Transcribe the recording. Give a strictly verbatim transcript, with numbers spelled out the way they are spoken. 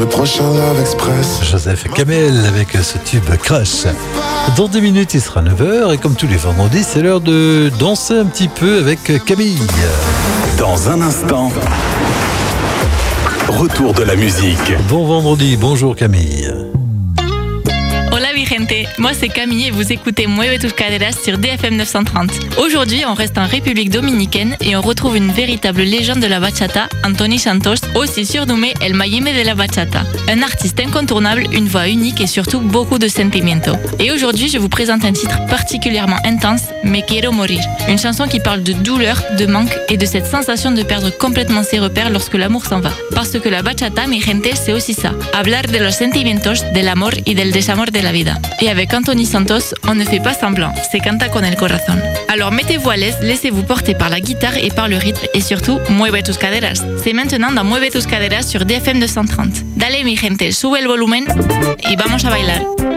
Le prochain Love Express. Joseph Kamel avec ce tube Crush. Dans deux minutes, il sera neuf heures et comme tous les vendredis, c'est l'heure de danser un petit peu avec Camille. Dans un instant, retour de la musique. Bon vendredi, bonjour Camille. Hola mi gente, moi c'est Camille et vous écoutez Mueve tus caderas sur D F M neuf cent trente. Aujourd'hui on reste en République Dominicaine et on retrouve une véritable légende de la bachata, Anthony Santos, aussi surnommé El Mayimbe de la bachata. Un artiste incontournable, une voix unique et surtout beaucoup de sentimiento. Et aujourd'hui je vous présente un titre particulièrement intense, Me Quiero Morir. Une chanson qui parle de douleur, de manque et de cette sensation de perdre complètement ses repères lorsque l'amour s'en va. Parce que la bachata, mi gente, c'est aussi ça. Hablar de los sentimientos, del amor y del desamor de la vida. Et avec Anthony Santos, on ne fait pas semblant, c'est canta con el corazón. Alors mettez-vous à l'aise, laissez-vous porter par la guitare et par le rythme et surtout, mueve tus caderas. C'est maintenant dans Mueve tus caderas sur D F M deux cent trente. Dale mi gente, sube el volumen y vamos a bailar.